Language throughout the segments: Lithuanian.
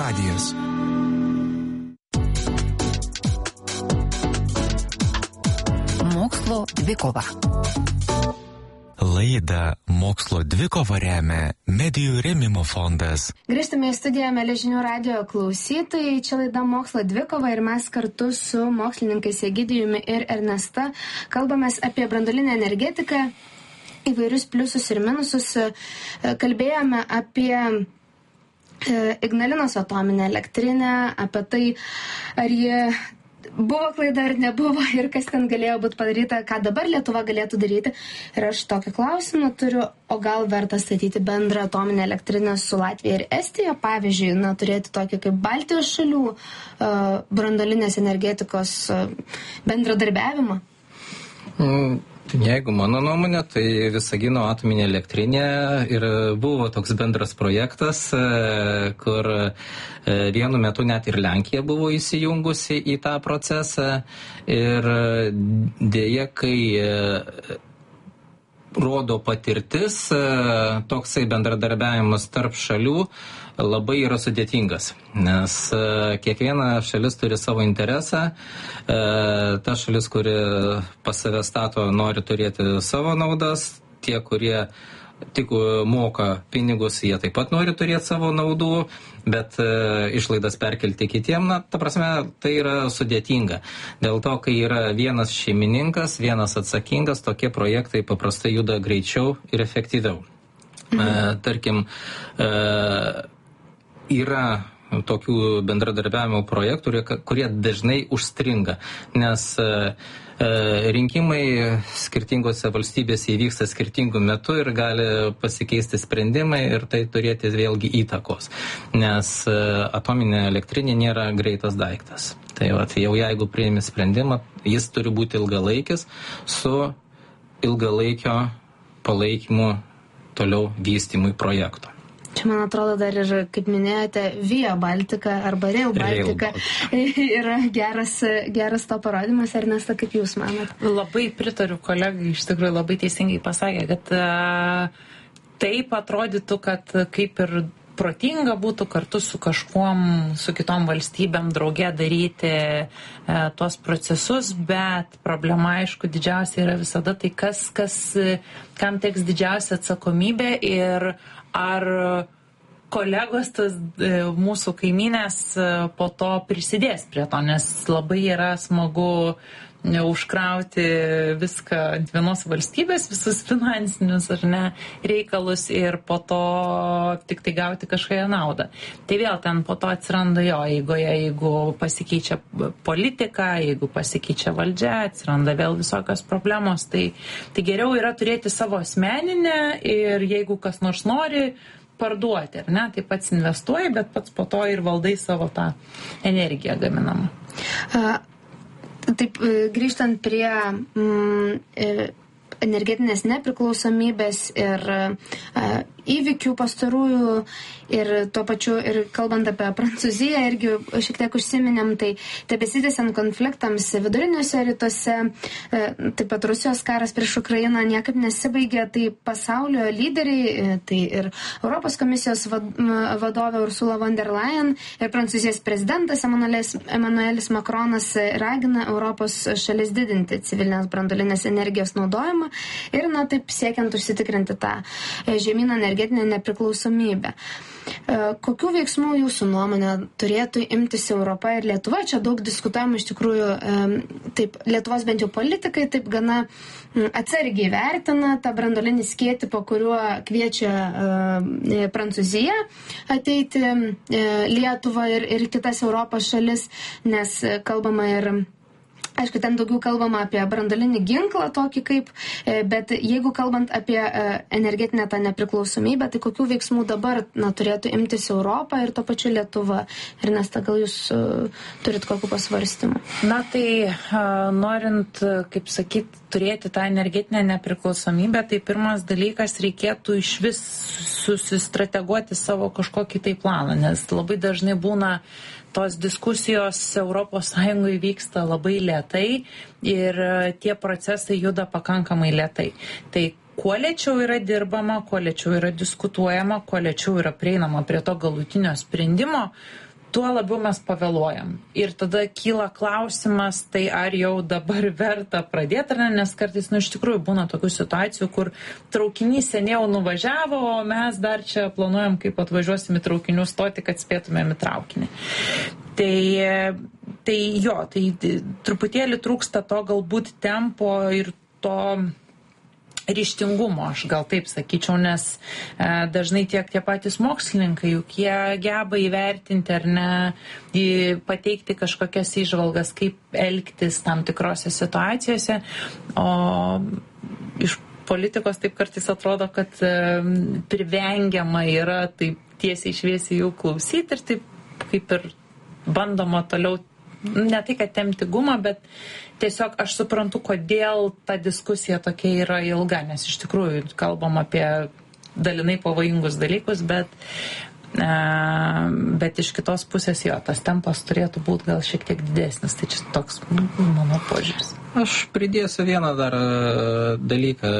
radijas. Mokslo dvikova. Laidą Mokslo dvikova remia Medijų rėmimo fondas. Grįžtame į studiją, mėly žinių radijo klausytojai. Čia laida Mokslo dvikova ir mes kartu su mokslininkais Egidijumi ir Ernesta kalbamės apie branduolinę energetiką, įvairius pliusus ir minusus. Kalbėjome apie Ignalinos atominę elektrinę, apie tai, ar jie buvo klaida ar nebuvo ir kas ten galėjo būti padaryta, ką dabar Lietuva galėtų daryti. Ir aš tokį klausimą turiu, o gal verta statyti bendrą atominę elektrinę su Latvija ir Estija, pavyzdžiui, turėti tokį kaip Baltijos šalių branduolinės energetikos bendradarbiavimą? Jeigu mano nuomonė, tai Visagino atominė elektrinė ir buvo toks bendras projektas, kur vienu metu net ir Lenkija buvo įsijungusi į tą procesą ir dėja, kai rodo patirtis, toksai bendradarbiavimas tarp šalių labai yra sudėtingas, nes kiekviena šalis turi savo interesą, ta šalis, kuri pas save stato, nori turėti savo naudas, tie, kurie tik moka pinigus, jie taip pat nori turėti savo naudų, bet išlaidas perkelti kitiem, ta prasme, tai yra sudėtinga. Dėl to, kai yra vienas šeimininkas, vienas atsakingas, tokie projektai paprastai juda greičiau ir efektyviau. Tarkim, yra tokių bendradarbiavimo projektų, kurie dažnai užstringa, nes rinkimai skirtingose valstybėse įvyksta skirtingų metų ir gali pasikeisti sprendimai ir tai turėti vėlgi įtakos, nes atominė elektrinė nėra greitas daiktas. Tai jau jeigu priimi sprendimą, jis turi būti ilgalaikis su ilgalaikio palaikymu toliau vystymui projekto. Čia, man atrodo, dar ir, kaip minėjote, Via Baltica arba Rail Baltica yra geras to parodimas. Ernesta, kaip jūs manat? Labai pritariu kolegai, iš tikrųjų labai teisingai pasakė, kad taip atrodytų, kad kaip ir protinga būtų kartu su kažkuom, su kitom valstybėm drauge daryti tuos procesus, bet problema, aišku, didžiausia yra visada tai, kam teks didžiausia atsakomybė ir ar kolegos, tas mūsų kaimynės po to prisidės prie to, nes labai yra smagu užkrauti viską ant vienos valstybės, visus finansinius ar ne reikalus ir po to tik tai gauti kažkokią naudą. Tai vėl ten po to atsiranda jeigu pasikeičia politika, jeigu pasikeičia valdžia, atsiranda vėl visokios problemos. Tai geriau yra turėti savo asmeninę ir jeigu kas nors nori parduoti, ar ne, tai pats investuoji, bet pats po to ir valdai savo tą energiją gaminamą. Taip, grįžtant prie energetinės nepriklausomybės ir įvykių pastarųjų ir tuo pačiu ir kalbant apie Prancūziją, irgi šiek tiek užsiminėm, tai besitęsiant konfliktams viduriniuose rytuose, taip pat Rusijos karas prieš Ukrainą niekaip nesibaigė, tai pasaulio lyderiai, tai ir Europos komisijos vadovė Ursula von der Leyen ir Prancūzijos prezidentas Emmanuelis Macronas ragina Europos šalis didinti civilinės branduolinės energijos naudojimą ir, taip siekiant užsitikrinti tą žemyną energetinę nepriklausomybę. Kokių veiksmų jūsų nuomonė turėtų imtis Europa ir Lietuva? Čia daug diskutuojama iš tikrųjų, taip, Lietuvos bent jau politikai taip gana atsargiai vertina tą branduolinį skėtį, po kuriuo kviečia Prancūzija ateiti Lietuvą ir kitas Europos šalis, nes kalbama ir aišku, ten daugiau kalbama apie branduolinį ginklą tokį kaip, bet jeigu kalbant apie energetinę tą nepriklausomybę, tai kokių veiksmų dabar turėtų imtis Europą ir to pačiu Lietuva? Ernesta, gal jūs turit kokių pasvarstymų? Tai norint, kaip sakyt, turėti tą energetinę nepriklausomybę, tai pirmas dalykas reikėtų iš vis susistrateguoti savo kažkokį tai planą, nes labai dažnai būna tos diskusijos Europos Sąjungoje vyksta labai lėtai ir tie procesai juda pakankamai lėtai. Tai kuo lėčiau yra dirbama, kuo lėčiau yra diskutuojama, kuo lėčiau yra prieinama prie to galutinio sprendimo, tuo labiau mes pavėluojam. Ir tada kyla klausimas, tai ar jau dabar verta pradėti, ar ne, nes kartais, iš tikrųjų būna tokių situacijų, kur traukinys seniau nuvažiavo, o mes dar čia planuojam, kaip atvažiuosim į traukinių stotį, kad spėtumėm į traukinį. Tai truputėlį trūksta to galbūt tempo ir to ryžtingumo, aš gal taip sakyčiau, nes dažnai tie patys mokslininkai, juk jie geba įvertinti ar ne, pateikti kažkokias įžvalgas, kaip elgtis tam tikrose situacijose, o iš politikos taip kartais atrodo, kad privengiama yra taip tiesiai šviesiai jų klausyti ir taip kaip ir bandoma toliau, ne tai, kad tempti gumą, bet tiesiog aš suprantu, kodėl ta diskusija tokia yra ilga, nes iš tikrųjų kalbam apie dalinai pavojingus dalykus, bet iš kitos pusės tas tempas turėtų būti gal šiek tiek didesnis, tai čia toks mano požiūris. Aš pridėsiu vieną dar dalyką,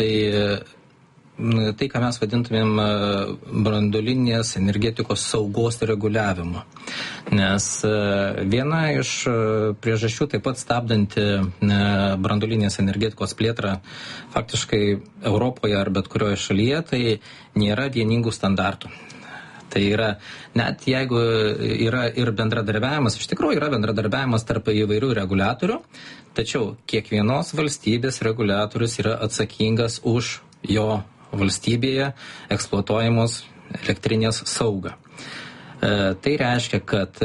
tai, ką mes vadintumėm branduolinės energetikos saugos reguliavimo. Nes viena iš priežasčių taip pat stabdanti branduolinės energetikos plėtrą faktiškai Europoje ar bet kurioje šalyje, tai nėra vieningų standartų. Tai yra, net jeigu yra ir bendradarbiavimas, iš tikrųjų yra bendradarbiavimas tarp įvairių reguliatorių, tačiau kiekvienos valstybės reguliatorius yra atsakingas už jo valstybėje eksploatuojamos elektrinės saugą. Tai reiškia, kad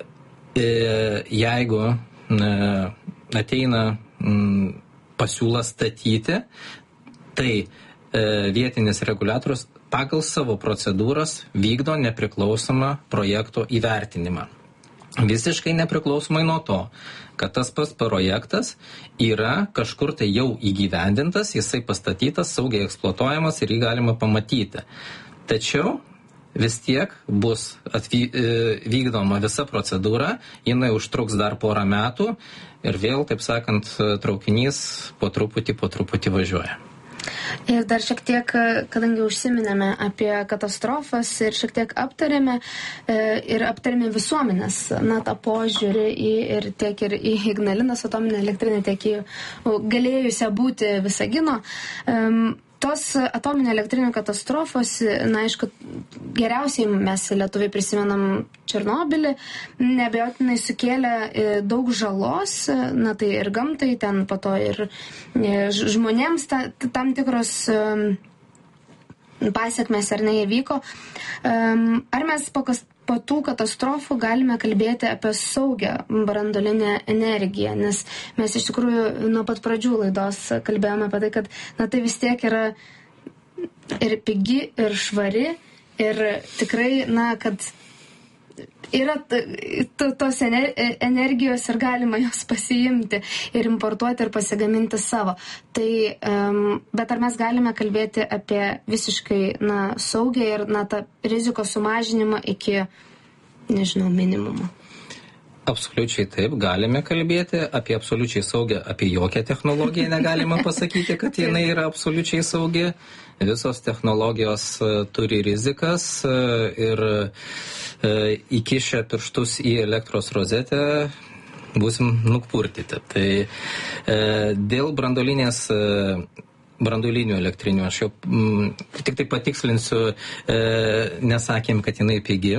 jeigu ateina pasiūla statyti, tai vietinis reguliatorius pagal savo procedūras vykdo nepriklausomą projekto įvertinimą. Visiškai nepriklausomai nuo to, kad tas pats projektas yra kažkur tai jau įgyvendintas, jisai pastatytas, saugiai eksploatuojamas ir jį galima pamatyti. Tačiau vis tiek bus vykdoma visa procedūra, jinai užtruks dar porą metų ir vėl, taip sakant, traukinys po truputį važiuoja. Ir dar šiek tiek, kadangi užsiminėme apie katastrofas ir šiek tiek aptarėme visuomenės, tą požiūrį ir tiek ir į Ignalinos atominę elektrinę, tiek į galėjusią būti Visagino. Tos atominio elektrinių katastrofos, aišku, geriausiai mes lietuviai prisimenam Černobylį, neabejotinai sukėlė daug žalos, tai ir gamtai, ten po to ir žmonėms tam tikros pasiekmes ar neįvyko. Ar mes po tų katastrofų galime kalbėti apie saugią branduolinę energiją, nes mes iš tikrųjų nuo pat pradžių laidos kalbėjome apie tai, kad tai vis tiek yra ir pigi, ir švari, ir tikrai, kad yra tos energijos ir galima jos pasiimti ir importuoti ir pasigaminti savo. Bet ar mes galime kalbėti apie visiškai saugią ir tą rizikos sumažinimą iki, minimumo? Absoliučiai taip, galime kalbėti apie absoliučiai saugią, apie jokią technologiją negalima pasakyti, kad jinai yra absoliučiai saugi. Visos technologijos turi rizikas ir įkišę pirštus į elektros rozetę būsim nupurtyti. Tai dėl branduolinių elektrinių, aš jau tik tai patikslinsiu, nesakėm, kad jinai pigi.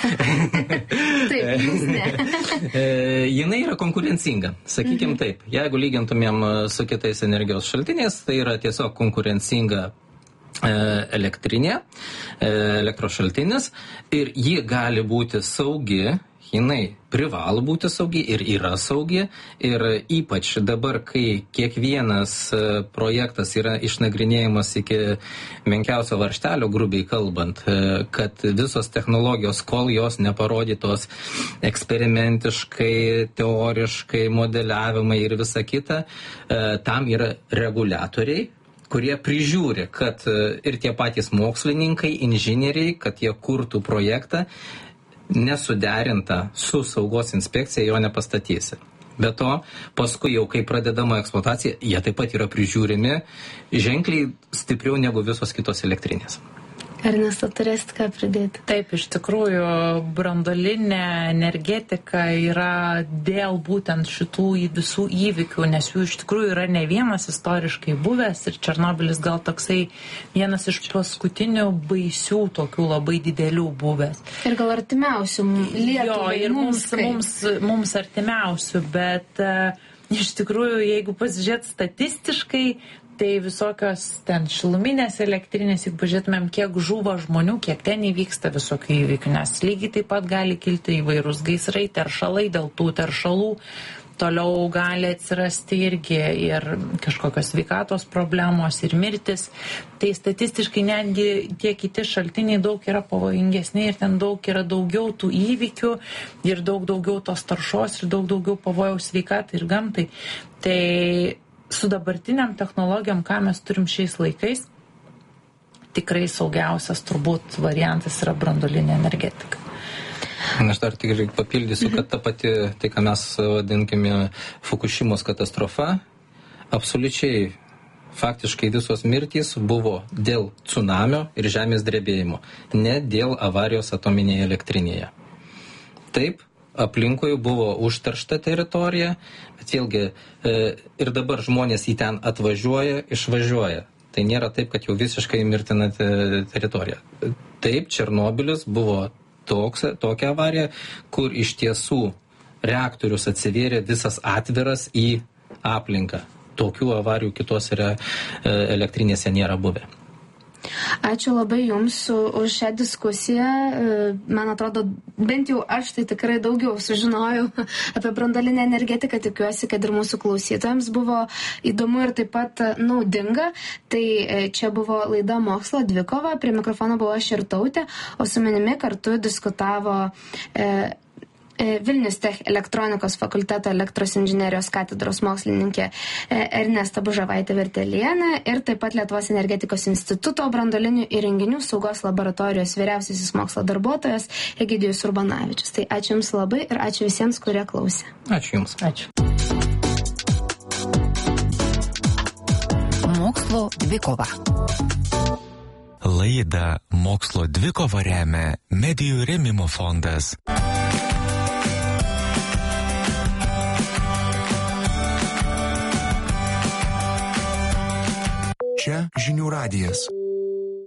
Taip, ne. Jinai yra konkurencinga, sakykim taip. Jeigu lygintumėm su kitais energijos šaltiniais, tai yra tiesiog konkurencinga elektrinė, elektros šaltinis ir ji gali būti saugi, jinai privalo būti saugi ir yra saugi ir ypač dabar, kai kiekvienas projektas yra išnagrinėjimas iki menkiausio varžtelio, grubiai kalbant, kad visos technologijos, kol jos neparodytos eksperimentiškai, teoriškai, modeliavimai ir visa kita, tam yra reguliatoriai, kurie prižiūri, kad ir tie patys mokslininkai, inžinieriai, kad jie kurtų projektą, nesuderinta su saugos inspekcija jo nepastatysi. Be to, paskui jau kai pradedama eksploatacija, jie taip pat yra prižiūrimi ženkliai stipriau negu visos kitos elektrinės. Ernesta, turėsit ką pridėti? Taip, iš tikrųjų, branduolinė energetika yra dėl būtent šitų visų įvykių, nes jų iš tikrųjų yra ne vienas istoriškai buvęs ir Černobylis gal toksai vienas iš paskutinių baisių tokių labai didelių buvęs. Ir gal artimiausių Lietuvai. Jo, ir mums artimiausių, bet iš tikrųjų, jeigu pasižiūrėt statistiškai, tai visokios ten šiluminės elektrinės, jeigu pažiūrėtumėm, kiek žuvo žmonių, kiek ten įvyksta visokių įvykių, nes lygiai taip pat gali kilti įvairūs gaisrai, teršalai, dėl tų teršalų toliau gali atsirasti irgi ir kažkokios sveikatos problemos ir mirtis. Tai statistiškai netgi tie kiti šaltiniai daug yra pavojingesni ir ten daug yra daugiau tų įvykių ir daug daugiau tos taršos ir daug daugiau pavojaus sveikatai ir gamtai. Tai su dabartiniam technologijom, ką mes turim šiais laikais, tikrai saugiausias turbūt variantas yra branduolinė energetika. Aš dar tik papildysiu, kad ta pati, tai ką mes vadinkime Fukushimos katastrofa, absoliučiai faktiškai visos mirtys buvo dėl tsunamio ir žemės drebėjimo, ne dėl avarijos atominėje elektrinėje. Taip, aplinkui buvo užteršta teritorija, bet vėlgi ir dabar žmonės į ten atvažiuoja, išvažiuoja. Tai nėra taip, kad jau visiškai mirtina teritorija. Taip, Černobylis buvo tokia avarija, kur iš tiesų reaktorius atsivėrė visas atviras į aplinką. Tokių avarijų kitose elektrinėse nėra buvę. Ačiū labai Jums už šią diskusiją. Man atrodo, bent jau aš tai tikrai daugiau sužinojau apie branduolinę energetiką. Tikiuosi, kad ir mūsų klausytojams buvo įdomu ir taip pat naudinga. Tai čia buvo laida Mokslo dvikova. Prie mikrofono buvo aš Irtautė, o su manimi kartu diskutavo Vilnius Tech elektronikos fakulteto elektros inžinerijos katedros mokslininkė Ernesta Bužavaitė-Vertelienė ir taip pat Lietuvos energetikos instituto branduolinių įrenginių saugos laboratorijos vyriausiasis mokslo darbuotojas Egidijus Urbanavičius. Tai ačiū Jums labai ir ačiū visiems, kurie klausė. Ačiū Jums. Ačiū. Mokslo dvikova. Laidą Mokslo dvikova remia Medijų rėmimo fondas. Čia Žinių radijas.